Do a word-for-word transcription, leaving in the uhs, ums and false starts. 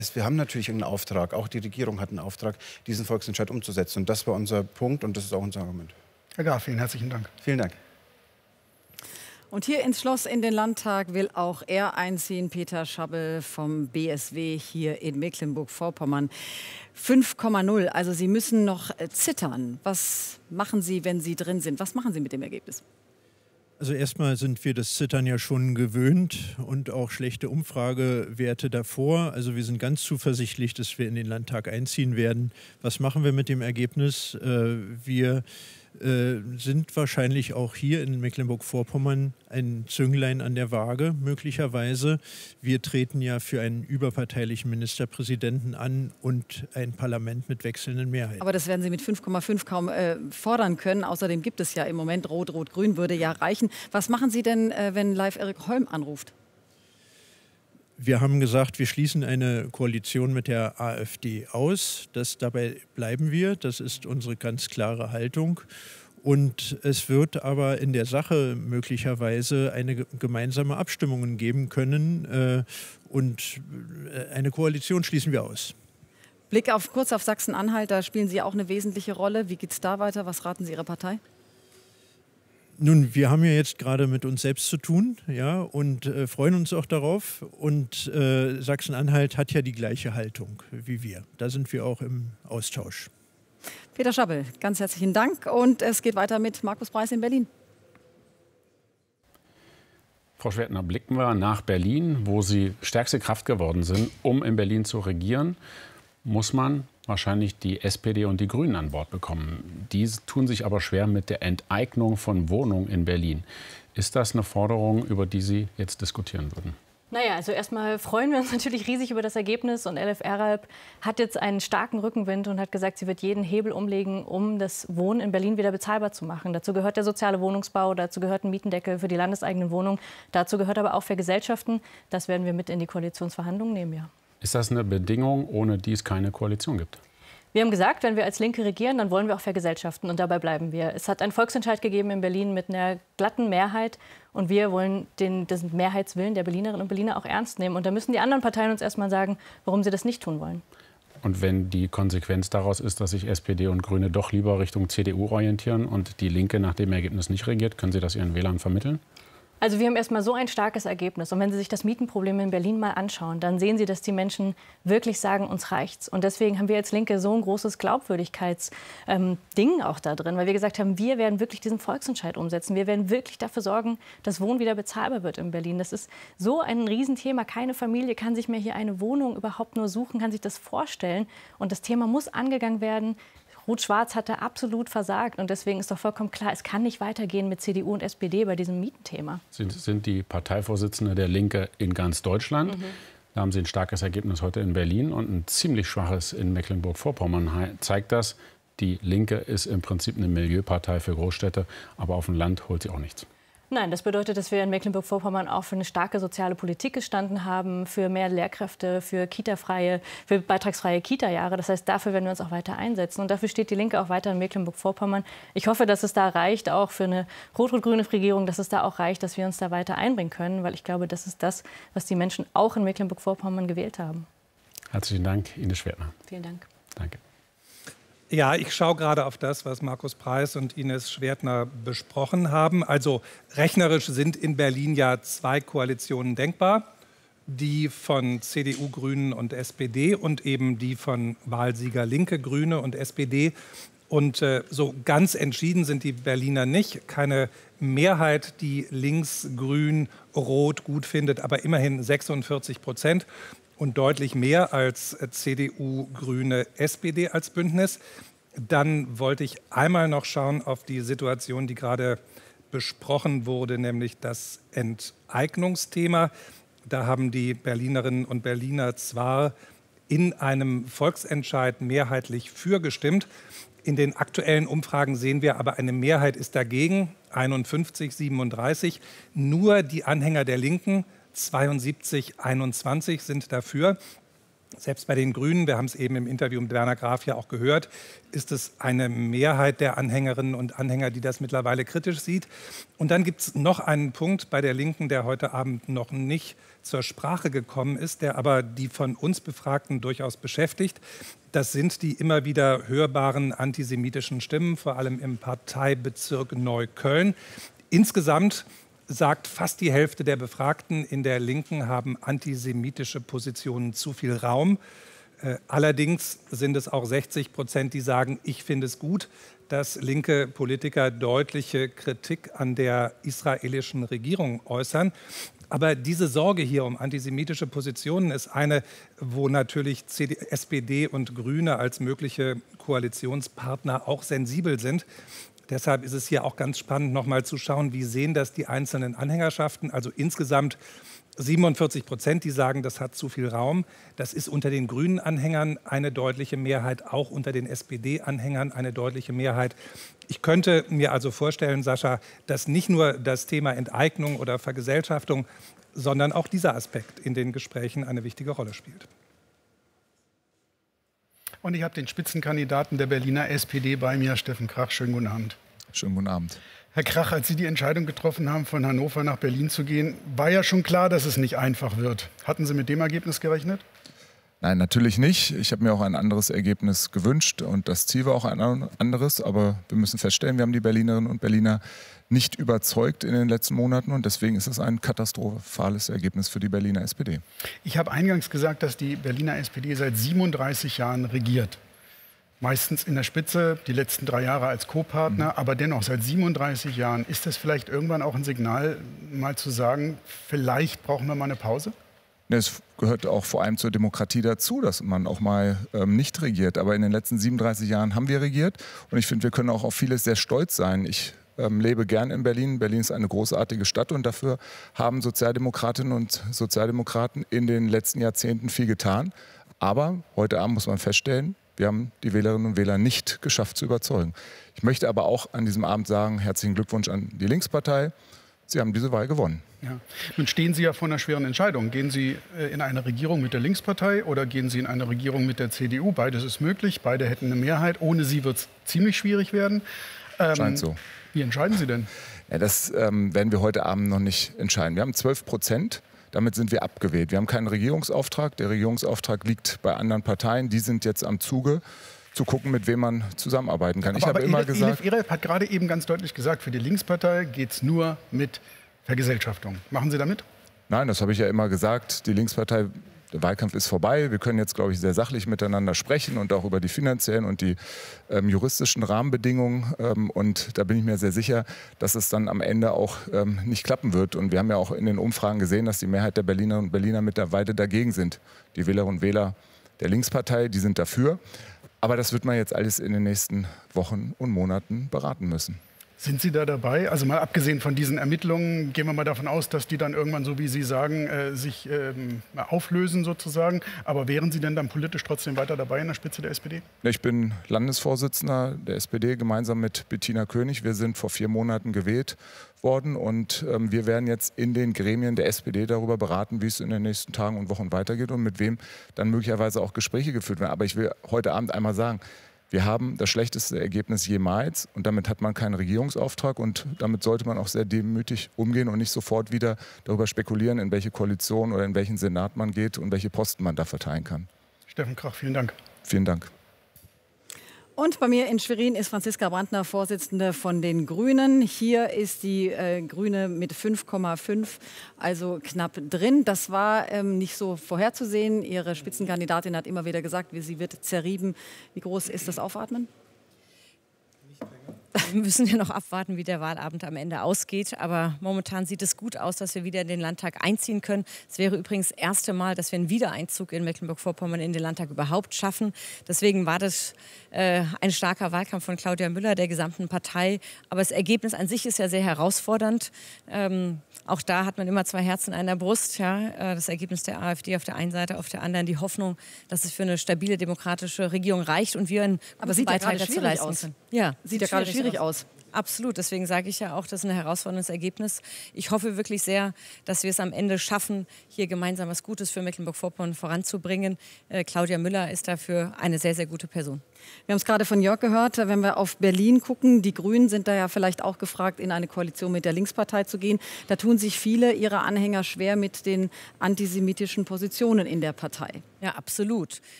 Wir haben natürlich einen Auftrag, auch die Regierung hat einen Auftrag, diesen Volksentscheid umzusetzen. Und das war unser Punkt und das ist auch unser Argument. Herr Graf, vielen herzlichen Dank. Vielen Dank. Und hier ins Schloss in den Landtag will auch er einziehen, Peter Schabbel vom B S W hier in Mecklenburg-Vorpommern. fünf Komma null, also Sie müssen noch zittern. Was machen Sie, wenn Sie drin sind? Was machen Sie mit dem Ergebnis? Also erstmal sind wir das Zittern ja schon gewöhnt und auch schlechte Umfragewerte davor. Also wir sind ganz zuversichtlich, dass wir in den Landtag einziehen werden. Was machen wir mit dem Ergebnis? Wir sind wahrscheinlich auch hier in Mecklenburg-Vorpommern ein Zünglein an der Waage, möglicherweise. Wir treten ja für einen überparteilichen Ministerpräsidenten an und ein Parlament mit wechselnden Mehrheiten. Aber das werden Sie mit fünf Komma fünf kaum äh, fordern können. Außerdem gibt es ja im Moment Rot, Rot, Grün würde ja reichen. Was machen Sie denn, äh, wenn live Erik Holm anruft? Wir haben gesagt, wir schließen eine Koalition mit der AfD aus. Das, dabei bleiben wir. Das ist unsere ganz klare Haltung. Und es wird aber in der Sache möglicherweise eine gemeinsame Abstimmung geben können. Äh, und eine Koalition schließen wir aus. Blick auf, kurz auf Sachsen-Anhalt, da spielen Sie auch eine wesentliche Rolle. Wie geht es da weiter? Was raten Sie Ihrer Partei? Nun, wir haben ja jetzt gerade mit uns selbst zu tun, ja, und äh, freuen uns auch darauf. Und äh, Sachsen-Anhalt hat ja die gleiche Haltung wie wir. Da sind wir auch im Austausch. Peter Schabbel, ganz herzlichen Dank. Und es geht weiter mit Markus Preis in Berlin. Frau Schwertner, blicken wir nach Berlin, wo Sie stärkste Kraft geworden sind, um in Berlin zu regieren. Muss man wahrscheinlich die S P D und die Grünen an Bord bekommen. Die tun sich aber schwer mit der Enteignung von Wohnungen in Berlin. Ist das eine Forderung, über die Sie jetzt diskutieren würden? Naja, also erstmal freuen wir uns natürlich riesig über das Ergebnis. Und L F R-Alb hat jetzt einen starken Rückenwind und hat gesagt, sie wird jeden Hebel umlegen, um das Wohnen in Berlin wieder bezahlbar zu machen. Dazu gehört der soziale Wohnungsbau, dazu gehört ein Mietendeckel für die landeseigenen Wohnungen. Dazu gehört aber auch Vergesellschaften. Das werden wir mit in die Koalitionsverhandlungen nehmen, ja. Ist das eine Bedingung, ohne die es keine Koalition gibt? Wir haben gesagt, wenn wir als Linke regieren, dann wollen wir auch vergesellschaften. Und dabei bleiben wir. Es hat einen Volksentscheid gegeben in Berlin mit einer glatten Mehrheit. Und wir wollen den, den Mehrheitswillen der Berlinerinnen und Berliner auch ernst nehmen. Und da müssen die anderen Parteien uns erst mal sagen, warum sie das nicht tun wollen. Und wenn die Konsequenz daraus ist, dass sich S P D und Grüne doch lieber Richtung C D U orientieren und die Linke nach dem Ergebnis nicht regiert, können Sie das Ihren Wählern vermitteln? Also wir haben erstmal so ein starkes Ergebnis. Und wenn Sie sich das Mietenproblem in Berlin mal anschauen, dann sehen Sie, dass die Menschen wirklich sagen, uns reicht's. Und deswegen haben wir als Linke so ein großes Glaubwürdigkeitsding ähm, auch da drin. Weil wir gesagt haben, wir werden wirklich diesen Volksentscheid umsetzen. Wir werden wirklich dafür sorgen, dass Wohnen wieder bezahlbar wird in Berlin. Das ist so ein Riesenthema. Keine Familie kann sich mehr hier eine Wohnung überhaupt nur suchen, kann sich das vorstellen. Und das Thema muss angegangen werden. Rot-Schwarz hat da absolut versagt. Und deswegen ist doch vollkommen klar, es kann nicht weitergehen mit C D U und S P D bei diesem Mietenthema. Sind, sind die Parteivorsitzende der Linke in ganz Deutschland. Mhm. Da haben Sie ein starkes Ergebnis heute in Berlin und ein ziemlich schwaches in Mecklenburg-Vorpommern. Zeigt das, die Linke ist im Prinzip eine Milieupartei für Großstädte, aber auf dem Land holt sie auch nichts. Nein, das bedeutet, dass wir in Mecklenburg-Vorpommern auch für eine starke soziale Politik gestanden haben, für mehr Lehrkräfte, für kitafreie, für beitragsfreie Kita-Jahre. Das heißt, dafür werden wir uns auch weiter einsetzen. Und dafür steht die Linke auch weiter in Mecklenburg-Vorpommern. Ich hoffe, dass es da reicht, auch für eine rot-rot-grüne Regierung, dass es da auch reicht, dass wir uns da weiter einbringen können. Weil ich glaube, das ist das, was die Menschen auch in Mecklenburg-Vorpommern gewählt haben. Herzlichen Dank, Ines Schwertner. Vielen Dank. Danke. Ja, ich schaue gerade auf das, was Markus Preis und Ines Schwertner besprochen haben. Also rechnerisch sind in Berlin ja zwei Koalitionen denkbar. Die von C D U, Grünen und S P D und eben die von Wahlsieger Linke, Grüne und S P D. Und äh, so ganz entschieden sind die Berliner nicht. Keine Mehrheit, die links, grün, rot gut findet, aber immerhin sechsundvierzig Prozent. Und deutlich mehr als C D U, Grüne, S P D als Bündnis. Dann wollte ich einmal noch schauen auf die Situation, die gerade besprochen wurde, nämlich das Enteignungsthema. Da haben die Berlinerinnen und Berliner zwar in einem Volksentscheid mehrheitlich für gestimmt. In den aktuellen Umfragen sehen wir aber, eine Mehrheit ist dagegen, einundfünfzig, siebenunddreißig. Nur die Anhänger der Linken, zweiundsiebzig, einundzwanzig sind dafür. Selbst bei den Grünen, wir haben es eben im Interview mit Werner Graf ja auch gehört, ist es eine Mehrheit der Anhängerinnen und Anhänger, die das mittlerweile kritisch sieht. Und dann gibt es noch einen Punkt bei der Linken, der heute Abend noch nicht zur Sprache gekommen ist, der aber die von uns Befragten durchaus beschäftigt. Das sind die immer wieder hörbaren antisemitischen Stimmen, vor allem im Parteibezirk Neukölln. Insgesamt sagt fast die Hälfte der Befragten in der Linken haben antisemitische Positionen zu viel Raum. Äh, allerdings sind es auch sechzig Prozent, die sagen, ich finde es gut, dass linke Politiker deutliche Kritik an der israelischen Regierung äußern. Aber diese Sorge hier um antisemitische Positionen ist eine, wo natürlich C D, S P D und Grüne als mögliche Koalitionspartner auch sensibel sind. Deshalb ist es hier auch ganz spannend, noch mal zu schauen, wie sehen das die einzelnen Anhängerschaften. Also insgesamt siebenundvierzig Prozent, die sagen, das hat zu viel Raum. Das ist unter den Grünen-Anhängern eine deutliche Mehrheit, auch unter den S P D-Anhängern eine deutliche Mehrheit. Ich könnte mir also vorstellen, Sascha, dass nicht nur das Thema Enteignung oder Vergesellschaftung, sondern auch dieser Aspekt in den Gesprächen eine wichtige Rolle spielt. Und ich habe den Spitzenkandidaten der Berliner S P D bei mir, Steffen Krach. Schönen guten Abend. Schönen guten Abend. Herr Krach, als Sie die Entscheidung getroffen haben, von Hannover nach Berlin zu gehen, war ja schon klar, dass es nicht einfach wird. Hatten Sie mit dem Ergebnis gerechnet? Nein, natürlich nicht. Ich habe mir auch ein anderes Ergebnis gewünscht und das Ziel war auch ein anderes. Aber wir müssen feststellen, wir haben die Berlinerinnen und Berliner nicht überzeugt in den letzten Monaten und deswegen ist es ein katastrophales Ergebnis für die Berliner S P D. Ich habe eingangs gesagt, dass die Berliner S P D seit siebenunddreißig Jahren regiert. Meistens in der Spitze, die letzten drei Jahre als Co-Partner, mhm. aber dennoch seit siebenunddreißig Jahren. Ist das vielleicht irgendwann auch ein Signal, mal zu sagen, vielleicht brauchen wir mal eine Pause? Es gehört auch vor allem zur Demokratie dazu, dass man auch mal ähm, nicht regiert. Aber in den letzten siebenunddreißig Jahren haben wir regiert und ich finde, wir können auch auf vieles sehr stolz sein. Ich ähm, lebe gern in Berlin. Berlin ist eine großartige Stadt und dafür haben Sozialdemokratinnen und Sozialdemokraten in den letzten Jahrzehnten viel getan. Aber heute Abend muss man feststellen, wir haben die Wählerinnen und Wähler nicht geschafft zu überzeugen. Ich möchte aber auch an diesem Abend sagen, herzlichen Glückwunsch an die Linkspartei. Sie haben diese Wahl gewonnen. Ja. Nun stehen Sie ja vor einer schweren Entscheidung. Gehen Sie in eine Regierung mit der Linkspartei oder gehen Sie in eine Regierung mit der C D U? Beides ist möglich, beide hätten eine Mehrheit. Ohne sie wird es ziemlich schwierig werden. Ähm, Scheint so. Wie entscheiden Sie denn? Ja, das ähm, werden wir heute Abend noch nicht entscheiden. Wir haben zwölf Prozent. Damit sind wir abgewählt. Wir haben keinen Regierungsauftrag. Der Regierungsauftrag liegt bei anderen Parteien. Die sind jetzt am Zuge, zu gucken, mit wem man zusammenarbeiten kann. Aber, ich habe aber immer Elif, gesagt, Elif hat gerade eben ganz deutlich gesagt, für die Linkspartei geht es nur mit Vergesellschaftung. Machen Sie damit? Nein, das habe ich ja immer gesagt. Die Linkspartei, der Wahlkampf ist vorbei. Wir können jetzt, glaube ich, sehr sachlich miteinander sprechen und auch über die finanziellen und die ähm, juristischen Rahmenbedingungen. Ähm, und da bin ich mir sehr sicher, dass es dann am Ende auch ähm, nicht klappen wird. Und wir haben ja auch in den Umfragen gesehen, dass die Mehrheit der Berlinerinnen und Berliner mittlerweile dagegen sind. Die Wählerinnen und Wähler der Linkspartei, die sind dafür. Aber das wird man jetzt alles in den nächsten Wochen und Monaten beraten müssen. Sind Sie da dabei? Also mal abgesehen von diesen Ermittlungen, gehen wir mal davon aus, dass die dann irgendwann, so wie Sie sagen, äh, sich ähm, auflösen sozusagen. Aber wären Sie denn dann politisch trotzdem weiter dabei in der Spitze der S P D? Ich bin Landesvorsitzender der S P D gemeinsam mit Bettina König. Wir sind vor vier Monaten gewählt worden und ähm, wir werden jetzt in den Gremien der S P D darüber beraten, wie es in den nächsten Tagen und Wochen weitergeht und mit wem dann möglicherweise auch Gespräche geführt werden. Aber ich will heute Abend einmal sagen, wir haben das schlechteste Ergebnis jemals und damit hat man keinen Regierungsauftrag und damit sollte man auch sehr demütig umgehen und nicht sofort wieder darüber spekulieren, in welche Koalition oder in welchen Senat man geht und welche Posten man da verteilen kann. Steffen Krach, vielen Dank. Vielen Dank. Und bei mir in Schwerin ist Franziska Brandner, Vorsitzende von den Grünen. Hier ist die äh, Grüne mit fünf Komma fünf, also knapp drin. Das war ähm, nicht so vorherzusehen. Ihre Spitzenkandidatin hat immer wieder gesagt, sie wird zerrieben. Wie groß ist das Aufatmen? Wir müssen ja noch abwarten, wie der Wahlabend am Ende ausgeht. Aber momentan sieht es gut aus, dass wir wieder in den Landtag einziehen können. Es wäre übrigens das erste Mal, dass wir einen Wiedereinzug in Mecklenburg-Vorpommern in den Landtag überhaupt schaffen. Deswegen war das äh, ein starker Wahlkampf von Claudia Müller, der gesamten Partei. Aber das Ergebnis an sich ist ja sehr herausfordernd. Ähm, auch da hat man immer zwei Herzen an der Brust. Ja? Das Ergebnis der AfD auf der einen Seite, auf der anderen die Hoffnung, dass es für eine stabile demokratische Regierung reicht und wir einen Aber sieht ja Beitrag gerade dazu schwierig leisten aus. können. Ja, Sieht ja gerade schwierig aus. Absolut, deswegen sage ich ja auch, das ist ein herausforderndes Ergebnis. Ich hoffe wirklich sehr, dass wir es am Ende schaffen, hier gemeinsam was Gutes für Mecklenburg-Vorpommern voranzubringen. Äh, Claudia Müller ist dafür eine sehr, sehr gute Person. Wir haben es gerade von Jörg gehört, wenn wir auf Berlin gucken, die Grünen sind da ja vielleicht auch gefragt, in eine Koalition mit der Linkspartei zu gehen. Da tun sich viele ihrer Anhänger schwer mit den antisemitischen Positionen in der Partei. Ja, absolut.